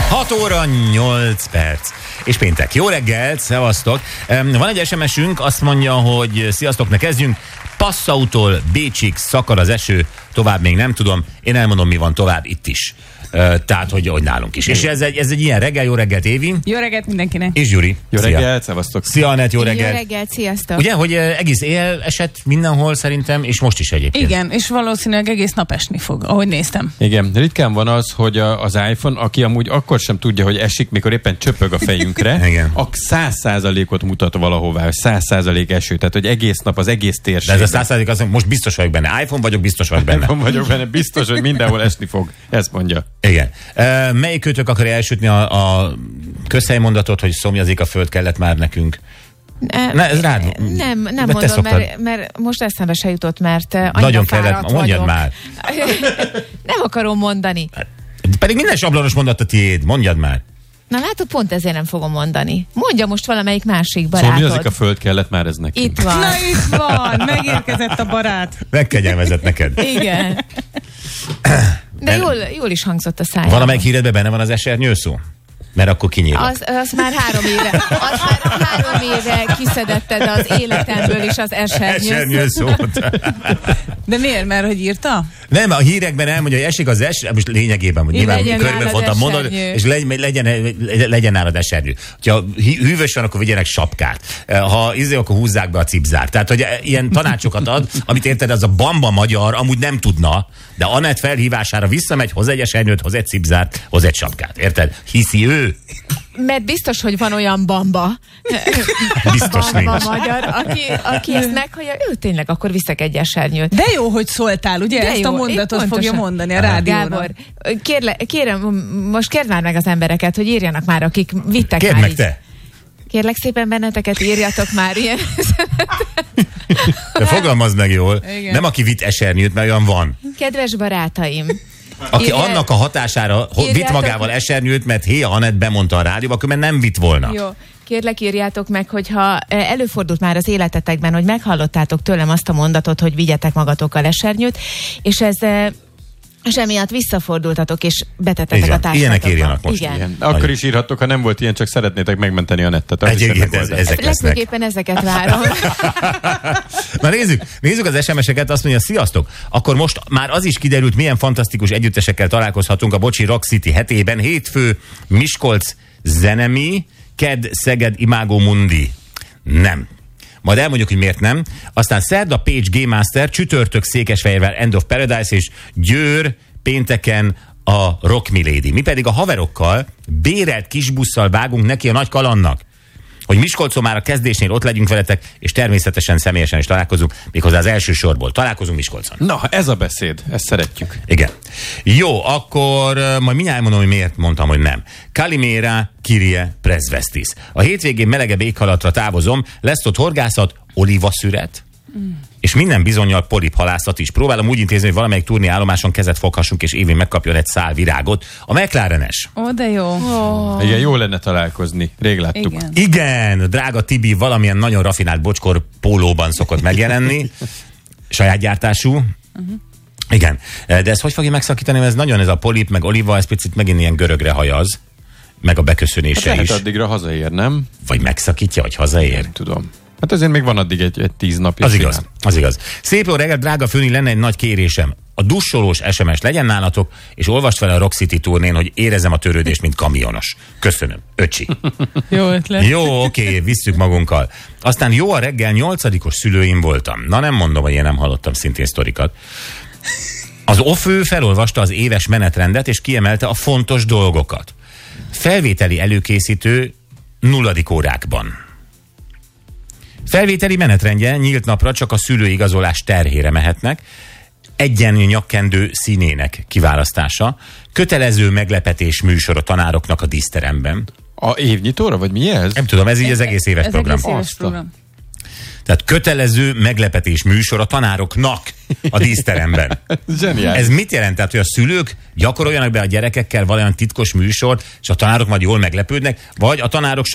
6 óra 8 perc. És péntek. Jó reggelt, szevasztok. Van egy SMS-ünk, azt mondja, hogy sziasztok, ne kezdjünk. Passautól Bécsig szakad az eső, tovább még nem tudom. Én elmondom, mi van tovább itt is. Tehát, hogy nálunk is. És ez egy ilyen reggel, jó reggelt Évi. Jó reggelt mindenkinek. És Gyuri. Jó reggelt, szevasztok. Szia Anett, jó reggelt. Jó reggelt, sziasztok. Ugye, hogy egész éjjel esett mindenhol szerintem, és most is egyébként. Igen, és valószínűleg egész nap esni fog, ahogy néztem. Igen, ritkán van az, hogy az iPhone, aki amúgy akkor sem tudja, hogy esik, mikor éppen csöpög a fejünkre, Igen. a 100%-ot mutat valahová, hogy 100% eső, tehát hogy egész nap, az egész térség. De ez a 100% azt mondja, most biztos vagyok benne. iPhone vagyok, biztos vagyok benne. iPhone vagyok benne, biztos, hogy mindenhol esni fog. Ezt mondja. Igen. Melyik kötök akarja elsütni a közhelymondatot, hogy szomjazik a föld, kellett már nekünk? Ez rád. Nem mondom, mert most eszembe se jutott, mert nagyon kellett, mondjad már. Nem akarom mondani. Pedig minden sablonos mondat a tiéd, mondjad már. Na látod, pont ezért nem fogom mondani. Mondja most valamelyik másik barátod. Szomjazik a föld, kellett már ez neki. Itt van. Na itt van, megérkezett a barát. Megkegyelmezett neked. Igen. De jól is hangzott a szájában. Valamelyik híredben benne van az esernyő szó? Mert akkor kinyírok. Az már 3 éve. Az már 3 éve kiszedetted az életemből is az esernyő szót. De miért? Mert hogy írta? Nem, a hírekben elmondja, hogy esik az esernyő, most lényegében, hogy nyilván körben fontam mondani, és legyen nálad esernyő. Ha hűvös van, akkor vigyenek sapkát. Ha akkor húzzák be a cipzárt. Tehát, hogy ilyen tanácsokat ad, amit érted, az a bamba magyar amúgy nem tudna, de Anett felhívására visszamegy, hoz egy esernyőt, hoz egy cipzárt, hoz egy sapkát. Érted? Hiszi ő. Mert biztos, hogy van olyan bamba. Biztos bamba nincs. magyar, aki ezt meghallja, ő tényleg, akkor viszek egy esernyőt. De jó, hogy szóltál, ugye? De ezt jó, a mondatot fogja mondani a rádióra. Gábor, kérem, most kérd már meg az embereket, hogy írjanak már, akik vittek Kérd már meg így. te. Kérlek szépen írjatok már ilyen. De fogalmazd meg jól. Igen. Nem aki vitt esernyőt, mert olyan van. Kedves barátaim. Aki annak a hatására vitt magával esernyőt, mert Héja Anett bemondta a rádióba, akkor mert nem vitt volna. Jó. Kérlek, írjátok meg, hogyha előfordult már az életetekben, hogy meghallottátok tőlem azt a mondatot, hogy vigyetek magatokkal esernyőt, és emiatt visszafordultatok, és betettetek a társadalomba. Ilyenek írjanak most. Igen. Akkor is írhattok, ha nem volt ilyen, csak szeretnétek megmenteni a nettet. Egyébként ezek lesznek. Legfőképpen ezeket várom. Na nézzük az SMS-eket, azt mondja, sziasztok! Akkor most már az is kiderült, milyen fantasztikus együttesekkel találkozhatunk a Bocsi Rock City hetében. Hétfő Miskolc Zenemi, kedd Szeged Imágo Mundi. Nem. Majd elmondjuk, hogy miért nem. Aztán szerda Pécs Game Master, csütörtök Székesfehérvár End of Paradise, és Győr pénteken a Rock Milady. Mi pedig a haverokkal bérelt kisbusszal vágunk neki a nagy kalandnak, hogy Miskolcon már a kezdésnél ott legyünk veletek, és természetesen személyesen is találkozunk, méghozzá az első sorból. Találkozunk Miskolcon. Na, ez a beszéd, ezt szeretjük. Igen. Jó, akkor majd mindjárt elmondom, hogy miért mondtam, hogy nem. Kalimera Kyrie Presvestis. A hétvégén melegebb éghajlatra távozom, lesz ott horgászat, olívaszüret, és minden bizonnyal poliphalászat is. Próbálom úgy intézni, hogy valamelyik turnéállomáson kezet foghassunk, és Évén megkapjon egy szál virágot. A McLarenes. Ó, de jó. Oh. Igen, jó lenne találkozni. Rég láttuk. Igen, drága Tibi valamilyen nagyon rafinált bocskor pólóban szokott megjelenni. Saját gyártású. Igen, de ezt hogy fogja megszakítani? Ez nagyon ez a polip, meg oliva, ez picit megint ilyen görögre hajaz. Meg a beköszönése Hát is. addigra hazaér, nem? Vagy megszakítja, vagy hazaér. Nem tudom. Hát azért még van addig egy 10 napja. Az igaz. Szép jó reggelt, drága Főni, lenne egy nagy kérésem. A dussolós SMS legyen nálatok, és olvast fel a Rock City turnén, hogy érezzem a törődést, mint kamionos. Köszönöm. Öcsi. Jó ötlet. Jó, oké, visszük magunkkal. Aztán jó a reggel, 8-os szülőim voltam. Na nem mondom, hogy én nem hallottam szintén sztorikat. Az OFÖ felolvasta az éves menetrendet, és kiemelte a fontos dolgokat. Felvételi előkészítő 0. órákban. Felvételi menetrendje nyílt napra csak a szülőigazolás terhére mehetnek, egyenlő nyakkendő színének kiválasztása, kötelező meglepetés műsor a tanároknak a díszteremben. A évnyitóra, vagy mi ez? Nem tudom, ez így az egész éves program. Ez egész éves program. Tehát kötelező meglepetés műsor a tanároknak a díszteremben. Zseniális. Ez mit jelent? Tehát, hogy a szülők gyakoroljanak be a gyerekekkel valami titkos műsort, és a tanárok majd jól meglepődnek, vagy a tanárok